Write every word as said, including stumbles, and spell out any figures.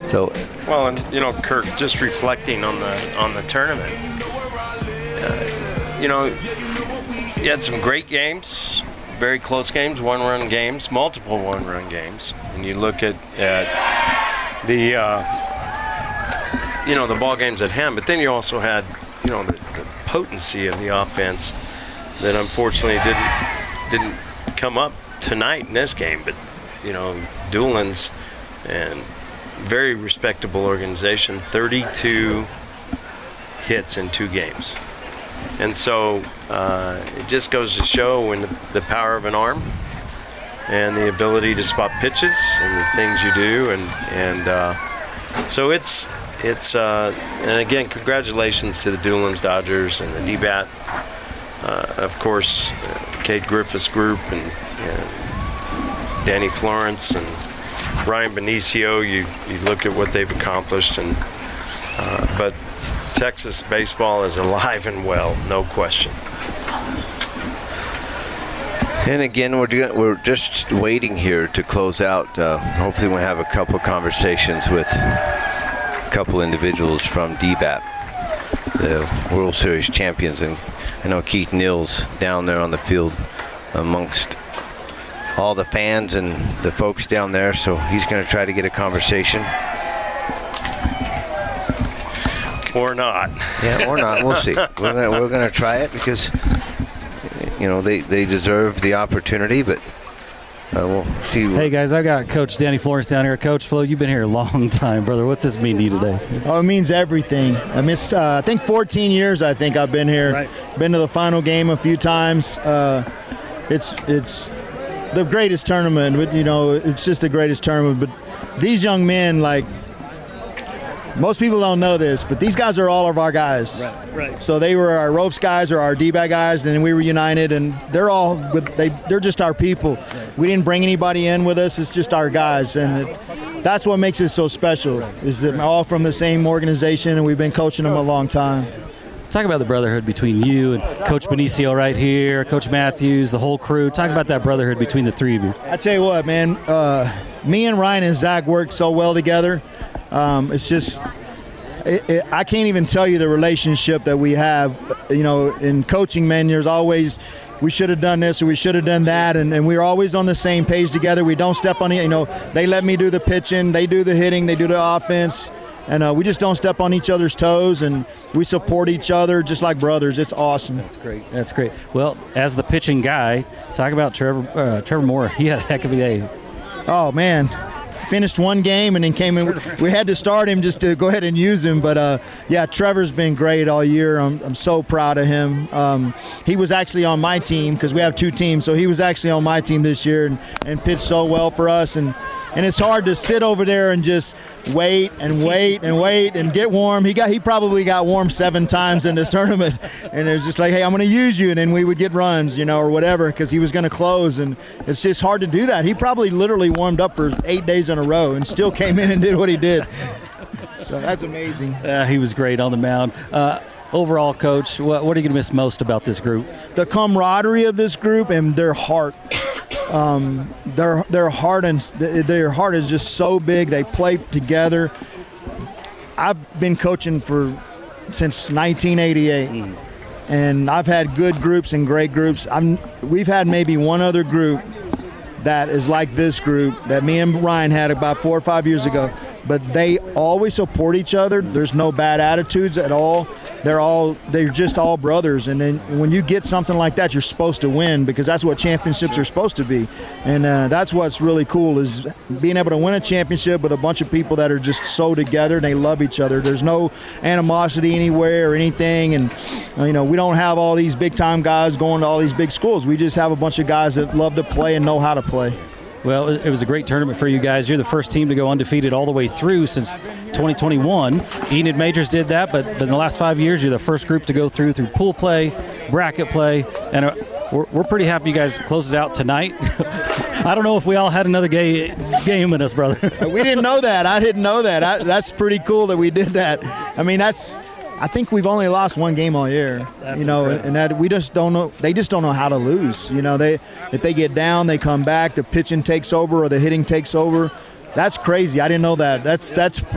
So, well, and you know, Kirk, just reflecting on the on the tournament, uh, you know, you had some great games, very close games, one-run games, multiple one-run games, and you look at at the uh, you know the ball games at hand, but then you also had you know the, the potency of the offense that unfortunately didn't didn't come up tonight in this game, but you know, Doolin's and very respectable organization, thirty-two hits in two games. And so uh, it just goes to show when the, the power of an arm and the ability to spot pitches and the things you do. And, and uh, so it's, it's uh, and again, congratulations to the Doolin's Dodgers and the D BAT. Uh, of course, uh, Kate Griffith's group and, and Danny Florence and Ryan Benicio, you, you look at what they've accomplished, and uh, but Texas baseball is alive and well, no question. And again, we're doing, we're just waiting here to close out. Uh, hopefully, we'll have a couple conversations with a couple individuals from D BAT, the World Series champions, and I know Keith Nils down there on the field amongst all the fans and the folks down there, so he's going to try to get a conversation. Or not. Yeah, or not. We'll see. We're going we're going to try it because, you know, they, they deserve the opportunity, but uh, we'll see. Hey, guys, I got Coach Danny Florence down here. Coach Flo, you've been here a long time, brother. What's this mean to you today? Oh, it means everything. I miss, uh, I think fourteen years I think I've been here. Right. Been to the final game a few times. Uh, it's it's the greatest tournament, but, you know, it's just the greatest tournament. But these young men, like, most people don't know this, but these guys are all of our guys. Right, right. So they were our ropes guys or our D BAT guys, and then we were united, and they're all with, they they're just our people. Right. We didn't bring anybody in with us. It's just our guys, and it, that's what makes it so special. Right. Is that we're all from the same organization, and we've been coaching them a long time. Talk about the brotherhood between you and Coach Benicio right here, Coach Matthews, the whole crew. Talk about that brotherhood between the three of you. I tell you what, man, uh, me and Ryan and Zach work so well together. Um, it's just, it, it, I can't even tell you the relationship that we have. You know, in coaching, man, there's always, we should have done this or we should have done that, and, and we're always on the same page together. We don't step on it. You know, they let me do the pitching, they do the hitting, they do the offense. And uh, we just don't step on each other's toes, and we support each other just like brothers. It's awesome. That's great. That's great. Well, as the pitching guy, talk about Trevor uh, Trevor Moore. He had a heck of a day. Oh, man. Finished one game and then came in. We had to start him just to go ahead and use him. But, uh, yeah, Trevor's been great all year. I'm, I'm so proud of him. Um, he was actually on my team because we have two teams. So he was actually on my team this year and, and pitched so well for us. And And it's hard to sit over there and just wait and wait and wait and get warm. He got he probably got warm seven times in this tournament, and it was just like, hey, I'm going to use you, and then we would get runs, you know, or whatever, because he was going to close, and it's just hard to do that. He probably literally warmed up for eight days in a row and still came in and did what he did. So that's amazing. Uh, he was great on the mound. Uh, overall, Coach, what, what are you going to miss most about this group? The camaraderie of this group and their heart. Um, their their heart and their heart is just so big. They play together. I've been coaching for since nineteen eighty-eight, mm. and I've had good groups and great groups. I'm we've had maybe one other group that is like this group that me and Ryan had about four or five years ago. But they always support each other. There's no bad attitudes at all. They're all they're just all brothers. And then when you get something like that, you're supposed to win because that's what championships are supposed to be. And uh, that's what's really cool is being able to win a championship with a bunch of people that are just so together and they love each other. There's no animosity anywhere or anything. And you know, we don't have all these big time guys going to all these big schools. We just have a bunch of guys that love to play and know how to play. Well, it was a great tournament for you guys. You're the first team to go undefeated all the way through since twenty twenty-one. Enid Majors did that, but in the last five years, you're the first group to go through through pool play, bracket play, and uh, we're, we're pretty happy you guys closed it out tonight. I don't know if we all had another gay, game in us, brother. We didn't know that. I didn't know that. I, that's pretty cool that we did that. I mean, that's – I think we've only lost one game all year, That's you know, incredible. And that we just don't know. They just don't know how to lose. You know, they if they get down, they come back. The pitching takes over or the hitting takes over. That's crazy. I didn't know that. That's that's.